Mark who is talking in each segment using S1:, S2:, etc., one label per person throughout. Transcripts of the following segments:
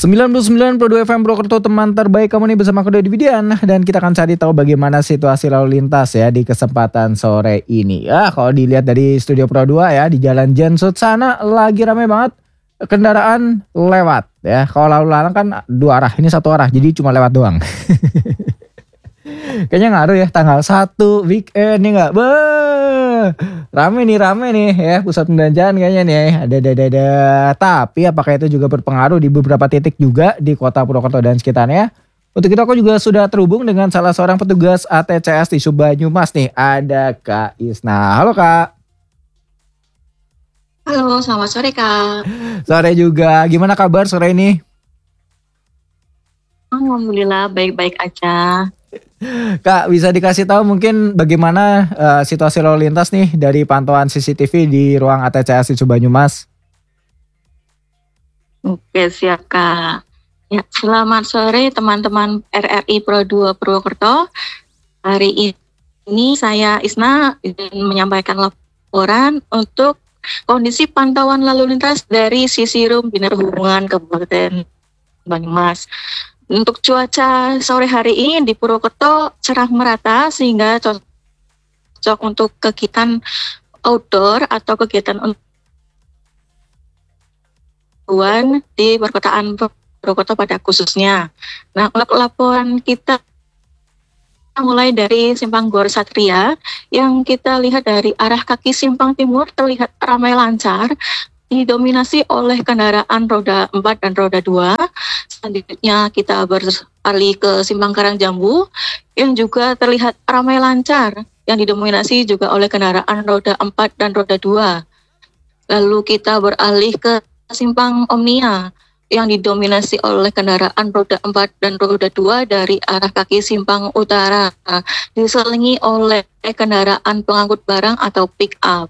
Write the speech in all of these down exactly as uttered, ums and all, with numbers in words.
S1: sembilan puluh sembilan koma dua F M Purwokerto, teman terbaik kamu nih, bersama aku Dodi Widian. Dan kita akan cari tahu bagaimana situasi lalu lintas ya di kesempatan sore ini. Ya, kalau dilihat dari studio Pro dua ya, di Jalan Jensut sana lagi ramai banget kendaraan lewat ya. Kalau lalu lalang kan dua arah, ini satu arah, jadi cuma lewat doang. Kayaknya ngaruh ya, tanggal satu weekend nih nggak? Beuh, rame nih rame nih ya pusat perbelanjaan kayaknya nih. Ada ada ada. ada. Tapi apakah itu juga berpengaruh di beberapa titik juga di Kota Purwokerto dan sekitarnya? Untuk itu aku juga sudah terhubung dengan salah seorang petugas A T C S di Subbanyumas nih. Ada Kak Isna. Halo Kak.
S2: Halo, selamat sore Kak.
S1: Sore juga. Gimana kabar sore ini?
S2: Alhamdulillah baik-baik aja.
S1: Kak, bisa dikasih tahu mungkin bagaimana uh, situasi lalu lintas nih dari pantauan C C T V di ruang A T C S di Subbanyumas?
S2: Oke, siap Kak. Ya, selamat sore teman-teman R R I Pro dua Purwokerto. Hari ini saya Isna ingin menyampaikan laporan untuk kondisi pantauan lalu lintas dari Sisirum Dinas Perhubungan Kabupaten Banyumas. Untuk cuaca sore hari ini di Purwokerto cerah merata sehingga cocok untuk kegiatan outdoor atau kegiatan unduan di perkotaan Purwokerto pada khususnya. Nah, untuk laporan kita mulai dari Simpang Gor Satria yang kita lihat dari arah kaki Simpang Timur terlihat ramai lancar, didominasi oleh kendaraan roda empat dan roda dua. Selanjutnya kita beralih ke Simpang Karangjambu yang juga terlihat ramai lancar, yang didominasi juga oleh kendaraan roda empat dan roda dua. Lalu kita beralih ke Simpang Omnia yang didominasi oleh kendaraan roda empat dan roda dua dari arah kaki Simpang Utara, diselingi oleh kendaraan pengangkut barang atau pick up.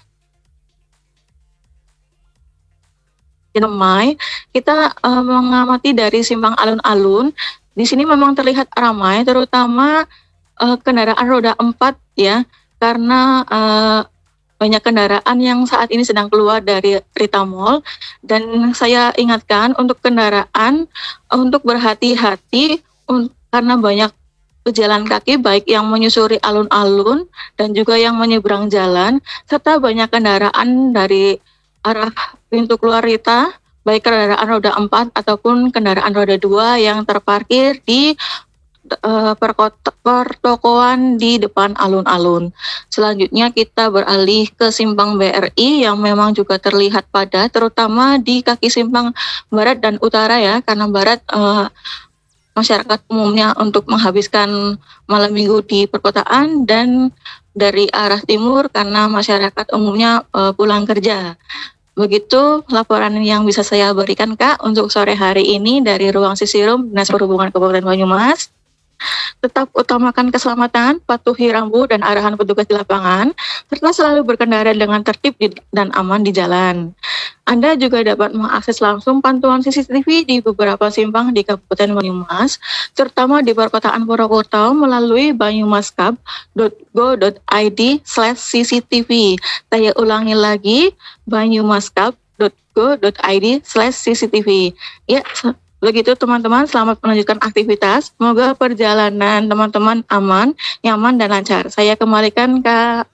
S2: Ramai, kita uh, mengamati dari Simpang Alun-Alun. Di sini memang terlihat ramai, terutama uh, kendaraan roda empat ya, karena uh, banyak kendaraan yang saat ini sedang keluar dari Rita Mall. Dan saya ingatkan untuk kendaraan untuk berhati-hati un- karena banyak pejalan kaki baik yang menyusuri alun-alun dan juga yang menyeberang jalan, serta banyak kendaraan dari arah pintu keluar Rita, baik kendaraan roda empat ataupun kendaraan roda dua yang terparkir di uh, perkota, pertokoan di depan alun-alun. Selanjutnya kita beralih ke Simpang B R I yang memang juga terlihat padat, terutama di kaki Simpang Barat dan Utara ya, karena Barat uh, masyarakat umumnya untuk menghabiskan malam minggu di perkotaan, dan dari arah timur karena masyarakat umumnya uh, pulang kerja. Begitu laporan yang bisa saya berikan Kak untuk sore hari ini dari ruang Sisirum Dinas Perhubungan Kabupaten Banyumas. Tetap utamakan keselamatan, patuhi rambu dan arahan petugas di lapangan, serta selalu berkendara dengan tertib dan aman di jalan. Anda juga dapat mengakses langsung pantauan C C T V di beberapa simpang di Kabupaten Banyumas, terutama di perkotaan Purwokerto melalui banyumaskab dot go dot i d slash c c t v. Saya ulangi lagi, banyumaskab dot go dot i d slash c c t v. Ya, begitu teman-teman, selamat melanjutkan aktivitas. Semoga perjalanan teman-teman aman, nyaman, dan lancar. Saya kembalikan ke...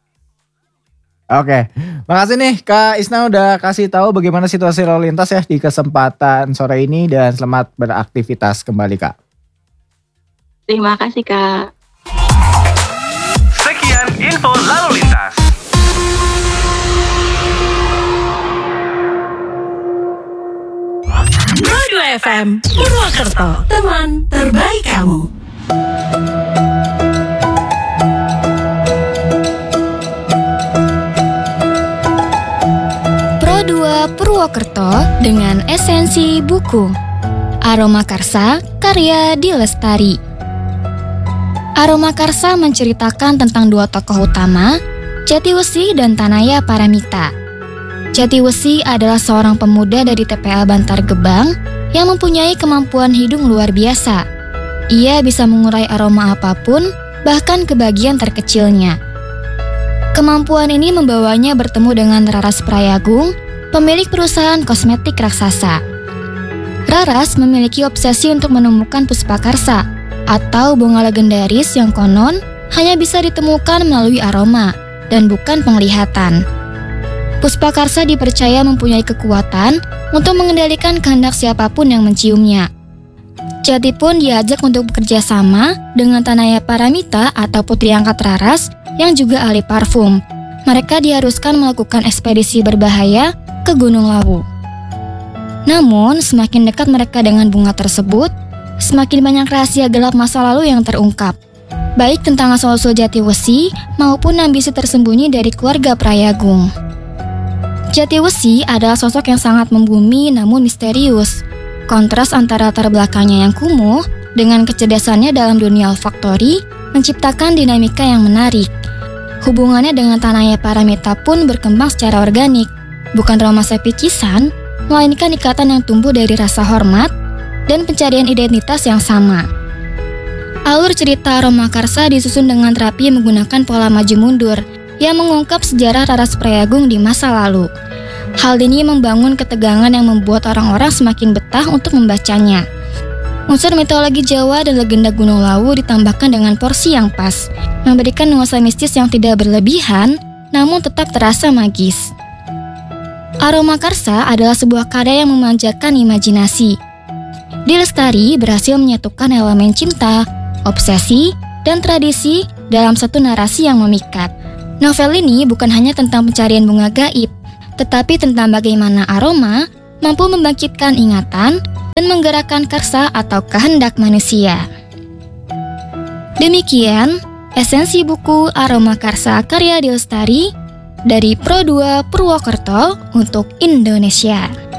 S1: Oke, makasih nih Kak Isna udah kasih tahu bagaimana situasi lalu lintas ya di kesempatan sore ini, dan selamat beraktivitas kembali Kak.
S2: Terima kasih Kak.
S3: Sekian info lalu lintas.
S4: Pro dua F M Purwokerto, teman terbaik kamu.
S5: Pro dua Purwokerto dengan esensi buku. Aroma Karsa, karya Dilestari. Aroma Karsa menceritakan tentang dua tokoh utama, Jatiwesi dan Tanaya Paramita. Jatiwesi adalah seorang pemuda dari T P A Bantar Gebang yang mempunyai kemampuan hidung luar biasa. Ia bisa mengurai aroma apapun, bahkan ke bagian terkecilnya. Kemampuan ini membawanya bertemu dengan Raras Prayagung, pemilik perusahaan kosmetik raksasa. Raras memiliki obsesi untuk menemukan Puspakarsa, atau bunga legendaris yang konon hanya bisa ditemukan melalui aroma dan bukan penglihatan. Puspakarsa dipercaya mempunyai kekuatan untuk mengendalikan kehendak siapapun yang menciumnya. Jati pun diajak untuk bekerja sama dengan Tanaya Paramita atau putri angkat Raras yang juga ahli parfum. Mereka diharuskan melakukan ekspedisi berbahaya ke Gunung Lawu. Namun, semakin dekat mereka dengan bunga tersebut, semakin banyak rahasia gelap masa lalu yang terungkap, baik tentang asal-usul Jatiwesi maupun ambisi tersembunyi dari keluarga Prayagung. Jatiwesi adalah sosok yang sangat membumi namun misterius. Kontras antara latar belakangnya yang kumuh dengan kecerdasannya dalam dunia olfaktori menciptakan dinamika yang menarik. Hubungannya dengan Tanaya Paramita pun berkembang secara organik, bukan romance picisan, melainkan ikatan yang tumbuh dari rasa hormat dan pencarian identitas yang sama. Alur cerita Aromakarsa disusun dengan rapi menggunakan pola maju mundur yang mengungkap sejarah Raras Prayagung di masa lalu. Hal ini membangun ketegangan yang membuat orang-orang semakin betah untuk membacanya. Unsur mitologi Jawa dan legenda Gunung Lawu ditambahkan dengan porsi yang pas, memberikan nuansa mistis yang tidak berlebihan namun tetap terasa magis. Aromakarsa adalah sebuah karya yang memanjakan imajinasi. D. Lestari berhasil menyatukan elemen cinta, obsesi, dan tradisi dalam satu narasi yang memikat. Novel ini bukan hanya tentang pencarian bunga gaib, tetapi tentang bagaimana aroma mampu membangkitkan ingatan dan menggerakkan karsa atau kehendak manusia. Demikian esensi buku Aromakarsa karya D. Lestari dari Pro dua Purwokerto untuk Indonesia.